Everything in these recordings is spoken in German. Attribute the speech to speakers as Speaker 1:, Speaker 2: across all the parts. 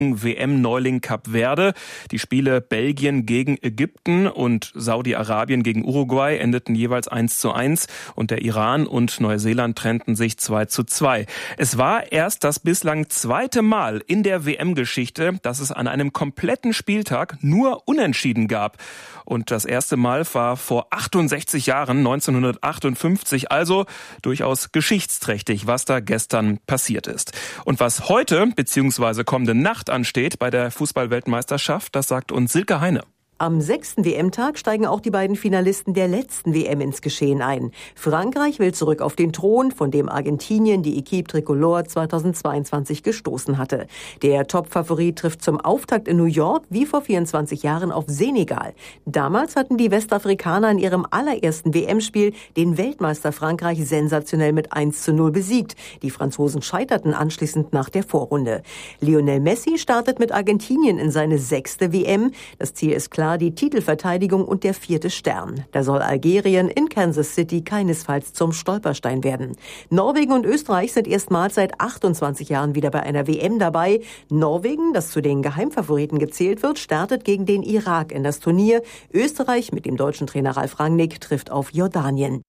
Speaker 1: WM-Neuling Kap Verde. Die Spiele Belgien gegen Ägypten und Saudi-Arabien gegen Uruguay endeten jeweils 1:1 und der Iran und Neuseeland trennten sich 2:2. Es war erst das bislang zweite Mal in der WM-Geschichte, dass es an einem kompletten Spieltag nur Unentschieden gab. Und das erste Mal war vor 68 Jahren, 1958, also durchaus geschichtsträchtig, was da gestern passiert ist. Und was heute bzw. kommende Nacht ansteht bei der Fußball-Weltmeisterschaft, das sagt uns Silke Heine.
Speaker 2: Am 6. WM-Tag steigen auch die beiden Finalisten der letzten WM ins Geschehen ein. Frankreich will zurück auf den Thron, von dem Argentinien die Équipe Tricolore 2022 gestoßen hatte. Der Top-Favorit trifft zum Auftakt in New York wie vor 24 Jahren auf Senegal. Damals hatten die Westafrikaner in ihrem allerersten WM-Spiel den Weltmeister Frankreich sensationell mit 1:0 besiegt. Die Franzosen scheiterten anschließend nach der Vorrunde. Lionel Messi startet mit Argentinien in seine 6. WM. Das Ziel ist klar, die Titelverteidigung und der 4. Stern. Da soll Algerien in Kansas City keinesfalls zum Stolperstein werden. Norwegen und Österreich sind erstmals seit 28 Jahren wieder bei einer WM dabei. Norwegen, das zu den Geheimfavoriten gezählt wird, startet gegen den Irak in das Turnier. Österreich mit dem deutschen Trainer Ralf Rangnick trifft auf Jordanien.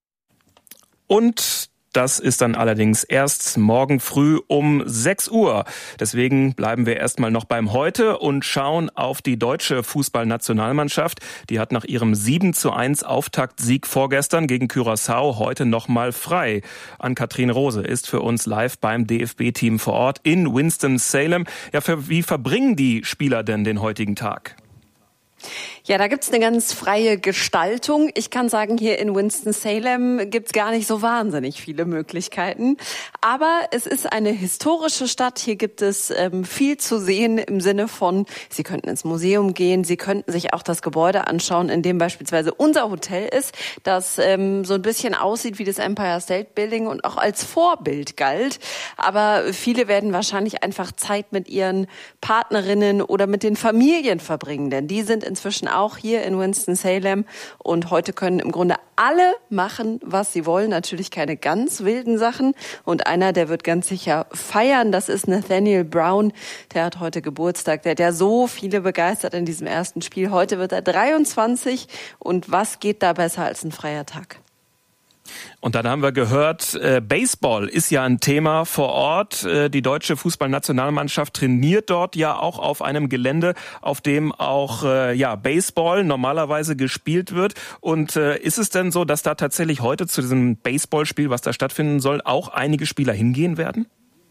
Speaker 1: Und das ist dann allerdings erst morgen früh um 6 Uhr. Deswegen bleiben wir erstmal noch beim Heute und schauen auf die deutsche Fußballnationalmannschaft. Die hat nach ihrem 7:1 Auftaktsieg vorgestern gegen Curaçao heute nochmal frei. Ann-Kathrin Rose ist für uns live beim DFB-Team vor Ort in Winston-Salem. Ja, wie verbringen die Spieler denn den heutigen Tag?
Speaker 3: Ja, da gibt's eine ganz freie Gestaltung. Ich kann sagen, hier in Winston-Salem gibt's gar nicht so wahnsinnig viele Möglichkeiten. Aber es ist eine historische Stadt. Hier gibt es viel zu sehen im Sinne von, Sie könnten ins Museum gehen, Sie könnten sich auch das Gebäude anschauen, in dem beispielsweise unser Hotel ist, das so ein bisschen aussieht wie das Empire State Building und auch als Vorbild galt. Aber viele werden wahrscheinlich einfach Zeit mit ihren Partnerinnen oder mit den Familien verbringen, denn die sind inzwischen auch hier in Winston-Salem und heute können im Grunde alle machen, was sie wollen. Natürlich keine ganz wilden Sachen und einer, der wird ganz sicher feiern, das ist Nathaniel Brown. Der hat heute Geburtstag, der hat ja so viele begeistert in diesem ersten Spiel. Heute wird er 23 und was geht da besser als ein freier Tag?
Speaker 1: Und dann haben wir gehört, Baseball ist ja ein Thema vor Ort. Die deutsche Fußballnationalmannschaft trainiert dort ja auch auf einem Gelände, auf dem auch Baseball normalerweise gespielt wird. Und ist es denn so, dass da tatsächlich heute zu diesem Baseballspiel, was da stattfinden soll, auch einige Spieler hingehen werden?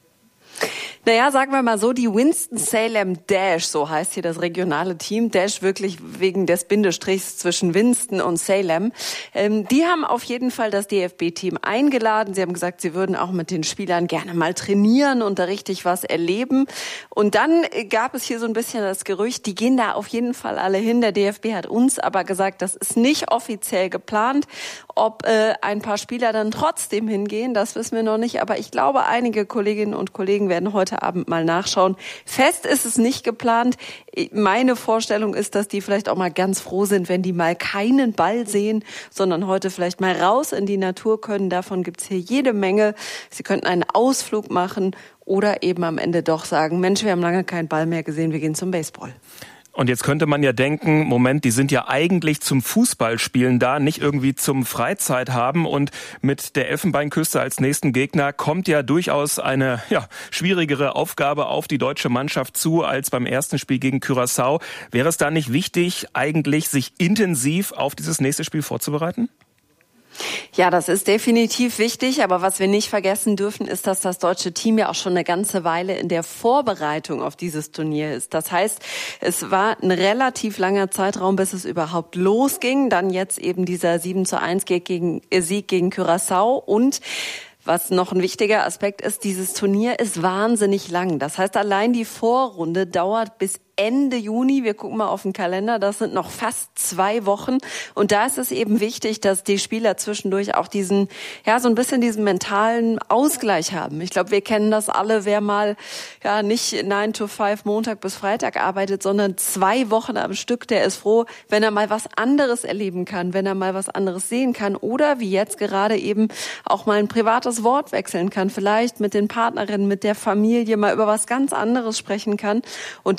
Speaker 3: Naja, sagen wir mal so, die Winston-Salem Dash, so heißt hier das regionale Team, Dash wirklich wegen des Bindestrichs zwischen Winston und Salem, die haben auf jeden Fall das DFB-Team eingeladen. Sie haben gesagt, sie würden auch mit den Spielern gerne mal trainieren und da richtig was erleben. Und dann gab es hier so ein bisschen das Gerücht, die gehen da auf jeden Fall alle hin. Der DFB hat uns aber gesagt, das ist nicht offiziell geplant. Ob ein paar Spieler dann trotzdem hingehen, das wissen wir noch nicht. Aber ich glaube, einige Kolleginnen und Kollegen werden heute Abend mal nachschauen. Fest ist es nicht geplant. Meine Vorstellung ist, dass die vielleicht auch mal ganz froh sind, wenn die mal keinen Ball sehen, sondern heute vielleicht mal raus in die Natur können. Davon gibt's hier jede Menge. Sie könnten einen Ausflug machen oder eben am Ende doch sagen, Mensch, wir haben lange keinen Ball mehr gesehen, wir gehen zum Baseball.
Speaker 1: Und jetzt könnte man ja denken, Moment, die sind ja eigentlich zum Fußballspielen da, nicht irgendwie zum Freizeit haben. Und mit der Elfenbeinküste als nächsten Gegner kommt ja durchaus eine schwierigere Aufgabe auf die deutsche Mannschaft zu als beim ersten Spiel gegen Curaçao. Wäre es da nicht wichtig, eigentlich sich intensiv auf dieses nächste Spiel vorzubereiten?
Speaker 3: Ja, das ist definitiv wichtig, aber was wir nicht vergessen dürfen, ist, dass das deutsche Team ja auch schon eine ganze Weile in der Vorbereitung auf dieses Turnier ist. Das heißt, es war ein relativ langer Zeitraum, bis es überhaupt losging. Dann jetzt eben dieser 7:1 Sieg gegen Curaçao und was noch ein wichtiger Aspekt ist, dieses Turnier ist wahnsinnig lang. Das heißt, allein die Vorrunde dauert bis Ende Juni. Wir gucken mal auf den Kalender. Das sind noch fast 2 Wochen. Und da ist es eben wichtig, dass die Spieler zwischendurch auch diesen, so ein bisschen diesen mentalen Ausgleich haben. Ich glaube, wir kennen das alle, wer mal, nicht 9 to 5 Montag bis Freitag arbeitet, sondern 2 Wochen am Stück. Der ist froh, wenn er mal was anderes erleben kann, wenn er mal was anderes sehen kann oder wie jetzt gerade eben auch mal ein privates Wort wechseln kann. Vielleicht mit den Partnerinnen, mit der Familie mal über was ganz anderes sprechen kann. Und